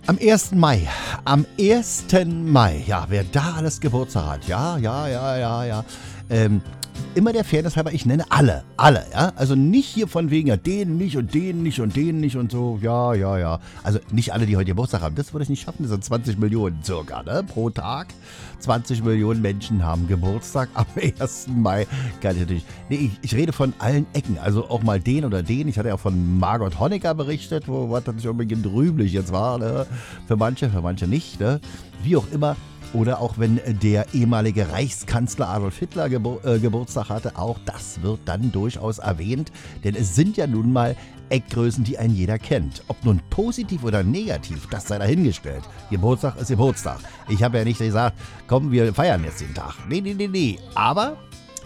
Am 1. Mai. Ja, wer da alles Geburtstag hat. Ja. Immer der Fairness halber, ich nenne alle, ja. Also nicht hier von wegen, ja, den nicht und den nicht und den nicht und so, ja. Also nicht alle, die heute Geburtstag haben, das würde ich nicht schaffen, das sind 20 Millionen circa, ne, pro Tag. 20 Millionen Menschen haben Geburtstag am 1. Mai. Kann ich natürlich. Nee, ich rede von allen Ecken, also auch mal den oder den. Ich hatte ja von Margot Honecker berichtet, wo was nicht unbedingt rühmlich jetzt war, ne? Für manche nicht, ne? Wie auch immer. Oder auch wenn der ehemalige Reichskanzler Adolf Hitler Geburtstag hatte, auch das wird dann durchaus erwähnt, denn es sind ja nun mal Eckgrößen, die ein jeder kennt. Ob nun positiv oder negativ, das sei dahingestellt. Geburtstag ist Geburtstag. Ich habe ja nicht gesagt, komm, wir feiern jetzt den Tag. Nee. Aber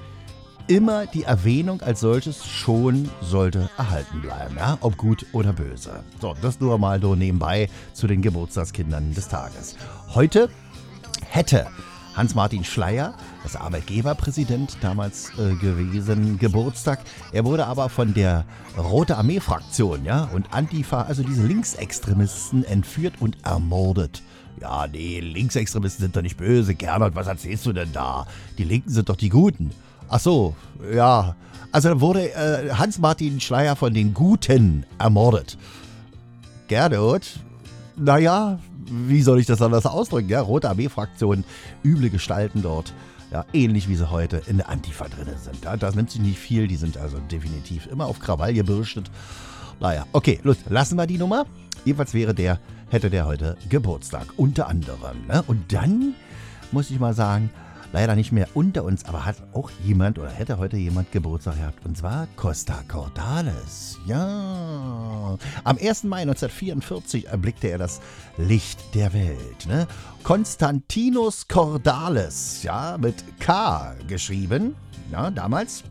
immer die Erwähnung als solches schon sollte erhalten bleiben, ja? Ob gut oder böse. So, das nur mal so nebenbei zu den Geburtstagskindern des Tages. Heute hätte Hans-Martin Schleyer, das Arbeitgeberpräsident damals gewesen, Geburtstag. Er wurde aber von der Rote Armee-Fraktion, ja, und Antifa, also diese Linksextremisten, entführt und ermordet. Ja, nee, Linksextremisten sind doch nicht böse. Gernot, was erzählst du denn da? Die Linken sind doch die Guten. Ach so, ja. Also dann wurde Hans-Martin Schleyer von den Guten ermordet. Gernot, naja, wie soll ich das anders ausdrücken? Ja, Rote Armee-Fraktion, üble Gestalten dort. Ja, ähnlich wie sie heute in der Antifa drin sind. Ja, das nimmt sich nicht viel, die sind also definitiv immer auf Krawall gebürstet. Naja, okay, lassen wir die Nummer. Jedenfalls hätte der heute Geburtstag, unter anderem. Ne? Und dann muss ich mal sagen, leider nicht mehr unter uns, aber hat auch jemand oder hätte heute jemand Geburtstag gehabt. Und zwar Costa Cordalis. Ja. Am 1. Mai 1944 erblickte er das Licht der Welt. Ne? Konstantinos Cordalis, ja, mit K geschrieben, ja, damals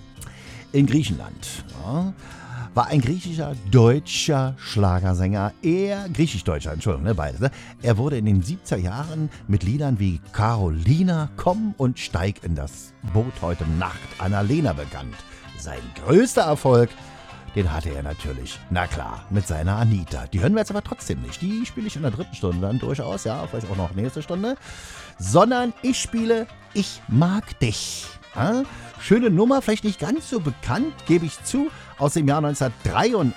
in Griechenland. Ja. War ein griechisch-deutscher Schlagersänger, griechisch-deutscher, Entschuldigung, ne, beides. Ne? Er wurde in den 70er Jahren mit Liedern wie Carolina, Komm und steig in das Boot heute Nacht, Annalena bekannt. Sein größter Erfolg, den hatte er natürlich, na klar, mit seiner Anita. Die hören wir jetzt aber trotzdem nicht. Die spiele ich in der 3. Stunde dann durchaus, ja, vielleicht auch noch nächste Stunde. Sondern ich spiele Ich mag dich. Ja? Schöne Nummer, vielleicht nicht ganz so bekannt, gebe ich zu. Aus dem Jahr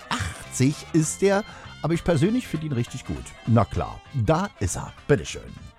1983 ist der, aber ich persönlich finde ihn richtig gut. Na klar, da ist er. Bitteschön.